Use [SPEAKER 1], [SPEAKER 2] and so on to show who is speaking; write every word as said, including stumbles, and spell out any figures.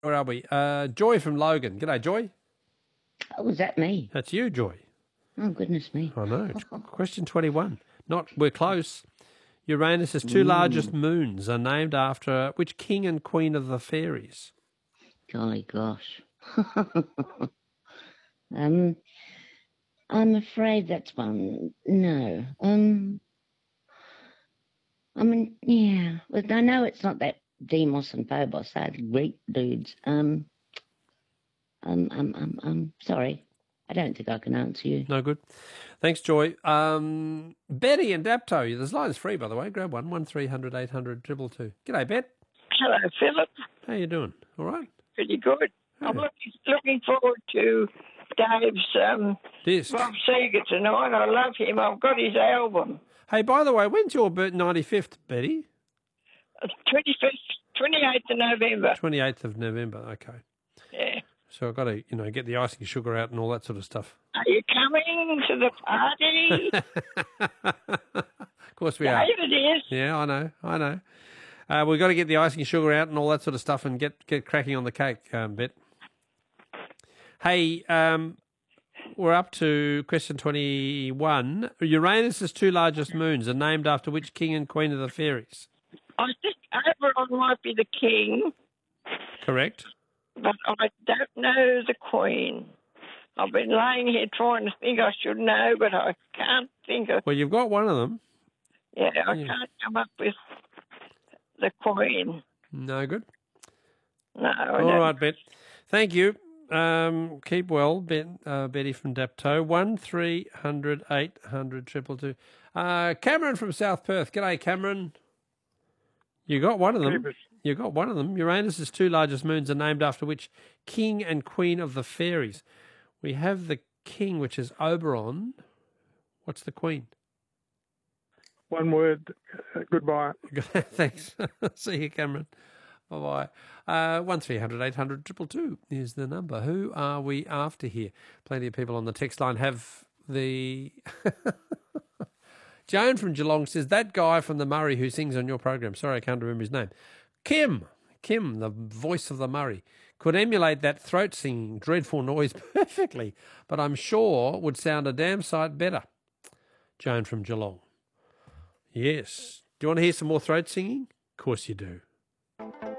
[SPEAKER 1] Where are we? Uh, Joy from Logan. G'day, Joy.
[SPEAKER 2] Oh, was that me?
[SPEAKER 1] That's you, Joy.
[SPEAKER 2] Oh, goodness me.
[SPEAKER 1] I know. It's question twenty-one. Not, we're close. Uranus's two largest moons are named after which king and queen of the fairies?
[SPEAKER 2] Golly gosh. um, I'm afraid that's one. No. Um, I mean, yeah. But I know it's not that Demos and Phobos. They're the Greek dudes. Um, um, um, um, um, sorry. I don't think I can answer you.
[SPEAKER 1] No good. Thanks, Joy. Um, Betty and Dapto. There's lines free, by the way. Grab one. One three hundred eight hundred two two two. G'day, Bet.
[SPEAKER 3] Hello, Philip.
[SPEAKER 1] How you doing? All right?
[SPEAKER 3] Pretty good.
[SPEAKER 1] Yeah.
[SPEAKER 3] I'm looking looking forward to Dave's um,
[SPEAKER 1] Disc.
[SPEAKER 3] Bob Seger tonight. I love him. I've got his album.
[SPEAKER 1] Hey, by the way, when's your birth? ninety-fifth, Betty?
[SPEAKER 3] twenty-fifth, twenty-eighth of November.
[SPEAKER 1] twenty-eighth of November. Okay.
[SPEAKER 3] Yeah.
[SPEAKER 1] So I've got to, you know, get the icing sugar out and all that sort of stuff.
[SPEAKER 3] Are you coming to the party?
[SPEAKER 1] Of course we are.
[SPEAKER 3] David is.
[SPEAKER 1] Yeah, I know. I know. Uh, we've got to get the icing sugar out and all that sort of stuff and get, get cracking on the cake, um, Bet. Hey, um, we're up to question twenty-one. Uranus's two largest moons are named after which king and queen of the fairies?
[SPEAKER 3] I think Oberon might be the king,
[SPEAKER 1] Correct.
[SPEAKER 3] but I don't know the queen. I've been laying here trying to think I should know, but I can't think of.
[SPEAKER 1] Well, you've got one of them.
[SPEAKER 3] Yeah, I
[SPEAKER 1] Yeah.
[SPEAKER 3] can't come up with the queen.
[SPEAKER 1] No good.
[SPEAKER 3] No, I
[SPEAKER 1] All
[SPEAKER 3] don't.
[SPEAKER 1] right, Bet. Thank you. Um, keep well, Bet, uh, Betty from Dapto. One three hundred eight hundred triple two. Uh, Cameron from South Perth. G'day, Cameron. You got one of them. You got one of them. Uranus's two largest moons are named after which king and queen of the fairies? We have the king, which is Oberon. What's the queen?
[SPEAKER 4] One word, uh, goodbye.
[SPEAKER 1] Thanks. See you, Cameron. Bye-bye. Uh, one three hundred eight hundred triple two is the number. Who are we after here? Plenty of people on the text line have the... Joan from Geelong says, that guy from the Murray who sings on your program, sorry, I can't remember his name, Kim, Kim, the voice of the Murray, could emulate that throat singing dreadful noise perfectly, but I'm sure would sound a damn sight better. Joan from Geelong. Yes. Do you want to hear some more throat singing? Of course you do.